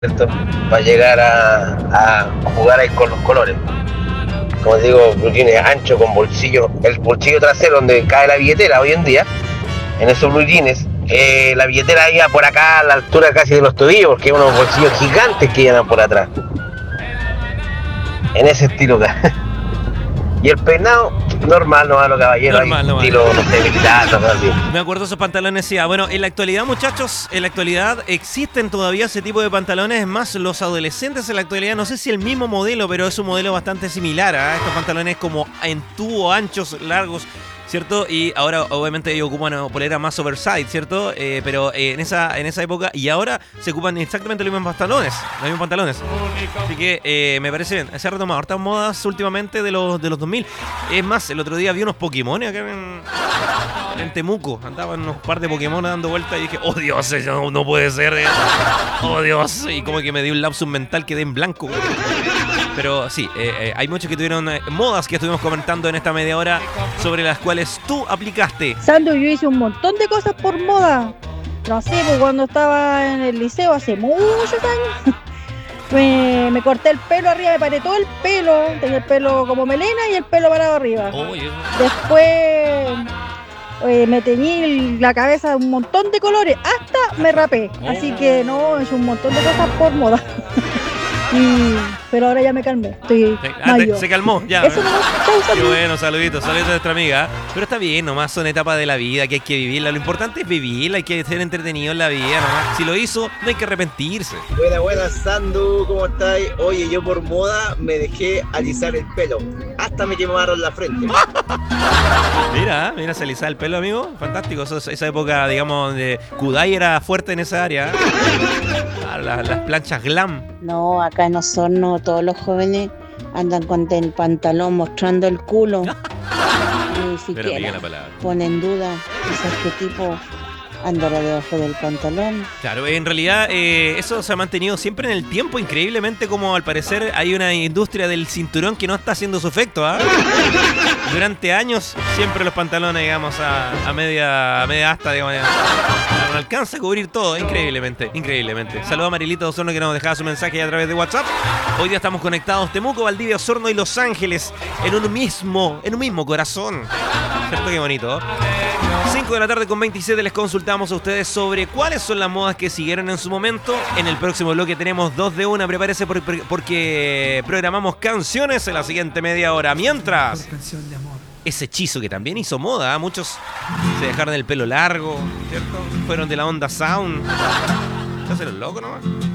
¿cierto? Para llegar a jugar ahí con los colores. Como digo, blue jeans ancho con bolsillo, el bolsillo trasero donde cae la billetera hoy en día, en esos blue jeans, la billetera iba por acá a la altura casi de los tobillos, porque hay unos bolsillos gigantes que llevan por atrás. En ese estilo acá. Y el peinado, normal, no a los caballeros, Normal, hay estilo, no sé, militar, no sé, así. Me acuerdo esos pantalones, sí. Bueno, en la actualidad, muchachos, en la actualidad existen todavía ese tipo de pantalones. Es más, los adolescentes en la actualidad, no sé si el mismo modelo, pero es un modelo bastante similar a estos pantalones como en tubo, anchos, largos, ¿cierto? Y ahora, obviamente, ellos ocupan polera más oversize, ¿cierto? Pero en esa época, y ahora se ocupan exactamente los mismos pantalones. Así que me parece bien. Se ha retomado hartas modas últimamente de los 2000. Es más, el otro día vi unos Pokémon acá en Temuco. Andaban unos par de Pokémon dando vueltas y dije, oh Dios, eso no puede ser. Oh Dios. Y como que me dio un lapsus mental, quedé en blanco. Pero sí, hay muchos que tuvieron modas que estuvimos comentando en esta media hora sobre las cuales tú aplicaste. Sandro, yo hice un montón de cosas por moda. No sé, pues cuando estaba en el liceo hace muchos años, me corté el pelo arriba, me paré todo el pelo. Tenía el pelo como melena y el pelo parado arriba. Oye, Después me teñí la cabeza un montón de colores, hasta me rapé. Así que no, he hecho un montón de cosas por moda. Pero ahora ya me calmé, estoy mayor. se calmó, ya. Eso nomás. Chau, Qué bueno, saluditos a nuestra amiga. Pero está bien, nomás son etapas de la vida que hay que vivirla. Lo importante es vivirla, hay que ser entretenido en la vida, nomás. Si lo hizo, no hay que arrepentirse. Buenas, Sandu, ¿cómo estáis? Oye, yo por moda me dejé alisar el pelo. Hasta me quemaron la frente. Mira, se alisaba el pelo, amigo. Fantástico. Esa época, digamos, de Kudai era fuerte en esa área. Las planchas glam. No, acá en Osorno todos los jóvenes andan con el pantalón mostrando el culo. Ni siquiera ponen en duda quizás qué tipo andará debajo del pantalón. Claro, en realidad eso se ha mantenido siempre en el tiempo, increíblemente, como al parecer hay una industria del cinturón que no está haciendo su efecto, ¿ah? Durante años siempre los pantalones, digamos, a media asta, digamos, no alcanza a cubrir todo, increíblemente. Saludos a Marilita de Osorno que nos dejaba su mensaje a través de WhatsApp. Hoy día estamos conectados Temuco, Valdivia, Osorno y Los Ángeles en un mismo corazón. ¿Cierto? Qué bonito. 5 de la tarde con 27 les consultamos a ustedes sobre cuáles son las modas que siguieron en su momento. En el próximo bloque tenemos 2 de 1. Prepárese porque programamos canciones en la siguiente media hora. Mientras, ese hechizo que también hizo moda. Muchos se dejaron el pelo largo, ¿cierto? Fueron de la onda sound. ¿Se hacen los locos nomás?